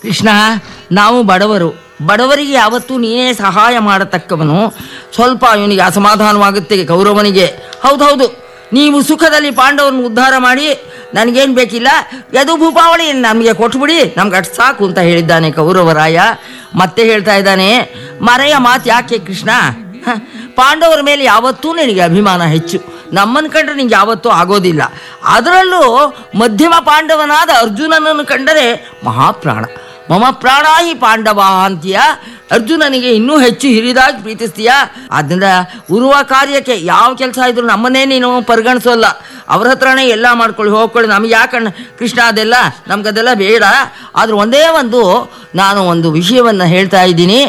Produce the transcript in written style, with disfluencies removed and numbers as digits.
ಕೃಷ್ಣ, ನಾವು ಬಡವರಿಗೆ ಯಾವತ್ತೂ ನೀನೇ ಸಹಾಯ ಮಾಡತಕ್ಕವನು. ಸ್ವಲ್ಪ ಇವನಿಗೆ ಅಸಮಾಧಾನವಾಗುತ್ತೆ ಕೌರವನಿಗೆ. ಹೌದೌದು, ನೀವು ಸುಖದಲ್ಲಿ ಪಾಂಡವರನ್ನು ಉದ್ಧಾರ ಮಾಡಿ ನನಗೇನು ಬೇಕಿಲ್ಲ, ಯದು ಭೂಪಾವಳಿ ನಮಗೆ ಕೊಟ್ಬಿಡಿ, ನಮ್ಗೆ ಅಷ್ಟು ಸಾಕು ಅಂತ ಹೇಳಿದ್ದಾನೆ ಕೌರವರಾಯ. ಮತ್ತೆ ಹೇಳ್ತಾ ಇದ್ದಾನೆ, ಮರೆಯ ಮಾತು ಯಾಕೆ ಕೃಷ್ಣ? ಪಾಂಡವರ ಮೇಲೆ ಯಾವತ್ತೂ ನಿನಗೆ ಅಭಿಮಾನ ಹೆಚ್ಚು, ನಮ್ಮನ್ನು ಕಂಡ್ರೆ ನಿಂಗೆ ಯಾವತ್ತೂ ಆಗೋದಿಲ್ಲ. ಅದರಲ್ಲೂ ಮಧ್ಯಮ ಪಾಂಡವನಾದ ಅರ್ಜುನನನ್ನು ಕಂಡರೆ ಮಹಾಪ್ರಾಣ. ಮಮ ಪ್ರಾಣ ಹಿ ಪಾಂಡವ ಅಂತೀಯ. ಅರ್ಜುನನಿಗೆ ಇನ್ನೂ ಹೆಚ್ಚು ಹಿರಿದಾಗಿ ಪ್ರೀತಿಸ್ತೀಯ. ಆದ್ದರಿಂದ ಉರುವ ಕಾರ್ಯಕ್ಕೆ ಯಾವ ಕೆಲಸ ಇದ್ರು ನಮ್ಮನ್ನೇ ನೀನು ಪರಿಗಣಿಸೋಲ್ಲ. ಅವ್ರ ಹತ್ರನೇ ಎಲ್ಲ ಮಾಡ್ಕೊಳ್ಳಿ, ಹೋಗ್ಕೊಳ್ಳಿ, ನಮ್ಗೆ ಯಾಕಣ್ಣ ಕೃಷ್ಣ ಅದೆಲ್ಲ, ನಮ್ಗದೆಲ್ಲ ಬೇಡ. ಆದ್ರೆ ಒಂದೇ ನಾನು ಒಂದು ವಿಷಯವನ್ನು ಹೇಳ್ತಾ ಇದ್ದೀನಿ.